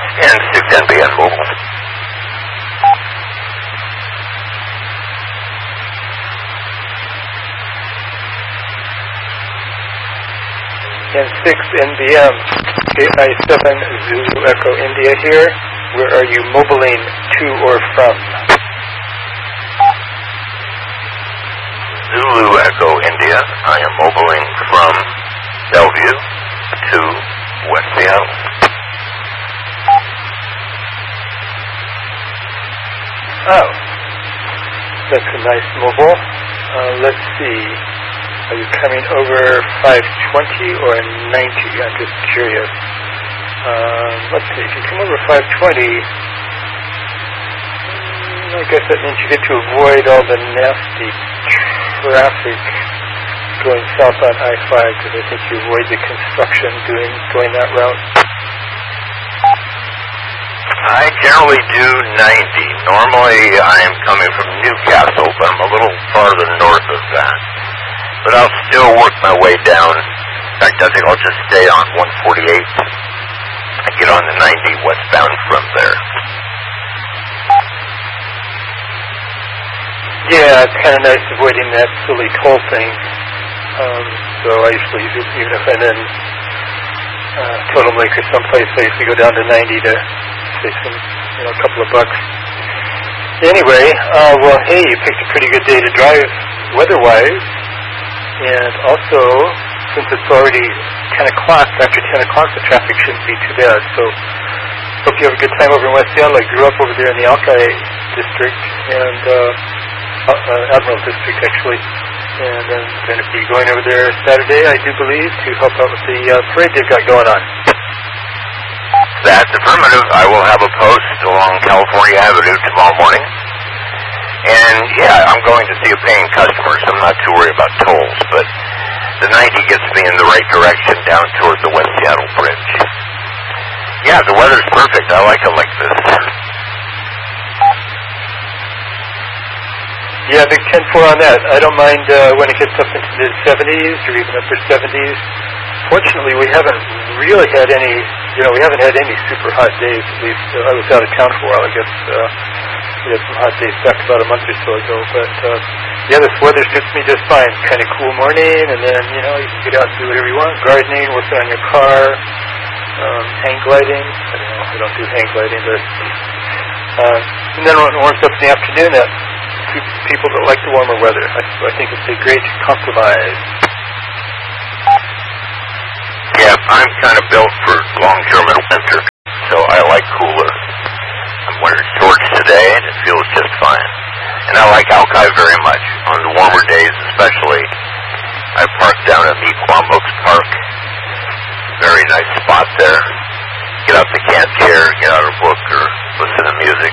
And 6 NBN mobile. And 6 NBM, KI7 Zulu Echo India here. Where are you mobiling to or from? Zulu Echo India. I am mobiling from Bellevue to West Seattle. Oh, that's a nice mobile. Let's see. Are you coming over 520 or 90? I'm just curious. Let's see. If you come over 520, I guess that means you get to avoid all the nasty traffic going south on I-5, because I think you avoid the construction going that route. I generally do 90. Normally I am coming from Newcastle, but I'm a little farther north of that. But I'll still work my way down. In fact, I think I'll just stay on 148 and get on the 90 westbound from there. Yeah, it's kind of nice avoiding that silly toll thing. So I usually, even if I'm in Totem Lake or someplace, I usually go down to 90 to save some, a couple of bucks. Anyway, well, hey, you picked a pretty good day to drive weather-wise. And also, since it's already 10 o'clock, after 10 o'clock, the traffic shouldn't be too bad. So, hope you have a good time over in West Seattle. I grew up over there in the Alki District, and Admiral District, actually. And I'm going to be going over there Saturday, I do believe, to help out with the parade they've got going on. That's affirmative. I will have a post along California Avenue tomorrow morning. And, yeah, I'm going to see a paying customer, so I'm not too worried about tolls. But the 90 gets me in the right direction down toward the West Seattle Bridge. Yeah, the weather's perfect. I like it like this. Yeah, big 10-4 on that. I don't mind when it gets up into the 70s or even upper 70s. Fortunately, we haven't really had any, we haven't had any super hot days, at least. I was out of town for a while, I guess. We had some hot days back about a month or so ago. But, yeah, this weather suits me just fine. Kind of cool morning, and then, you can get out and do whatever you want. Gardening, working on your car, hang gliding. I don't do hang gliding, but... and then when it warms up in the afternoon, that suits people that like the warmer weather. I think it's a great compromise. Yeah, I'm kind of built for long-term and winter, so I like cooler. I'm wearing shorts today, and it feels just fine. And I like Alki very much. On the warmer days especially, I park down at Mequon Oaks Park. Very nice spot there. Get out the camp chair, get out a book, or listen to music.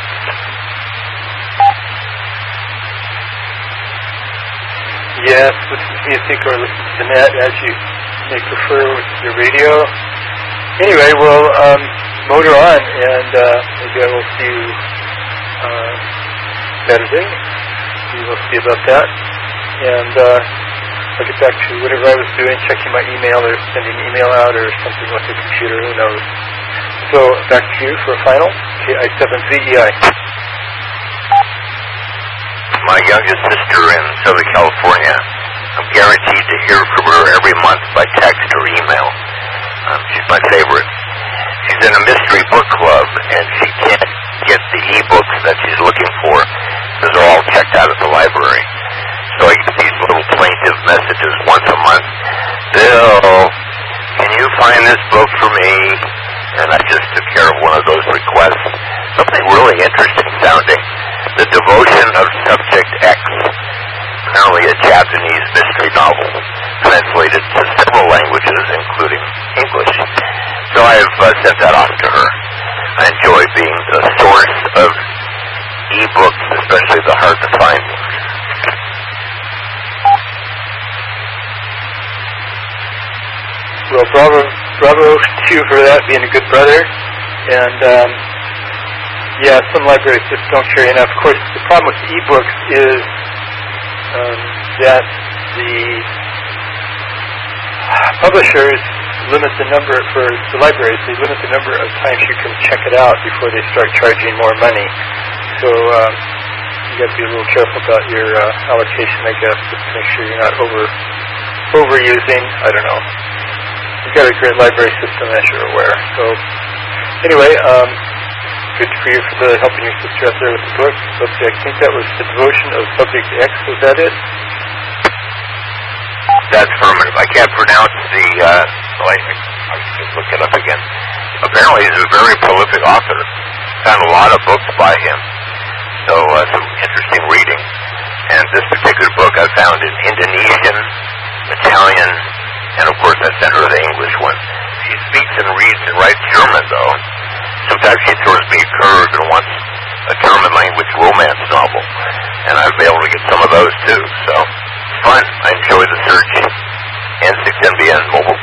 Yes, listen to music or listen to the net as you may prefer with your radio. Anyway, we'll motor on, and maybe I will see you Saturday. We will see about that. And I'll get back to whatever I was doing, checking my email or sending an email out or something with the computer, who knows. So back to you for a final, KI7ZEI. My youngest sister in Southern California, I'm guaranteed to hear from her every month by text or email. She's my favorite. She's in a mystery book club, and she can't get the e-books that she's looking for because they're all checked out at the library. So I get these little plaintive messages once a month. Bill, can you find this book for me? And I just took care of one of those requests. Something really interesting sounding. The Devotion of Subject X. Apparently a Japanese mystery novel translated to several languages, including English. So I've sent that off to her. I enjoy being the source of e-books, especially the hard-to-find ones. Well, bravo to you for that, being a good brother. And, yeah, some libraries just don't carry enough. Of course, the problem with e-books is that the publishers limit the number for the libraries. They limit the number of times you can check it out before they start charging more money. So you got to be a little careful about your allocation, I guess, just to make sure you're not overusing. I don't know. You've got a great library system, as you're aware. So anyway, good for you for helping your sister out there with the book. Subject, I think that was The Devotion of Subject X. Was that it? That's affirmative. I can't pronounce the, I just look it up again. Apparently he's a very prolific author. Found a lot of books by him. So some interesting reading. And this particular book I found in Indonesian, Italian, and of course I sent her the English one. She speaks and reads and writes German though. Sometimes she throws me a curve and wants a German language romance novel. And I've been able to get some of those too. So fun. I enjoy the search. N6NBN mobile.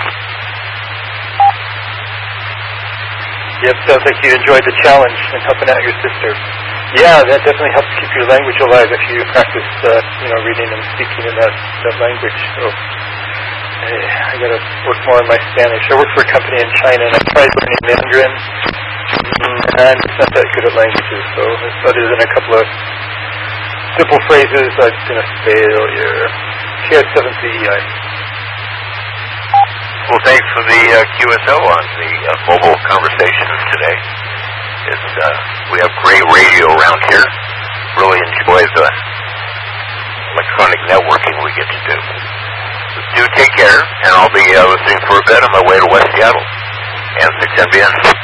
Yep, sounds like you enjoyed the challenge in helping out your sister. Yeah, that definitely helps keep your language alive if you practice, reading and speaking in that language. So I got to work more on my Spanish. I work for a company in China, and I tried learning Mandarin, and I'm just not that good at languages. So other than a couple of simple phrases, I've been a failure. KS7CEI. Well, thanks for the QSO on the mobile conversations today. We have great radio around here. Really enjoy the electronic networking we get to do. Do take care, and I'll be listening for a bit on my way to West Seattle. And 6NBN.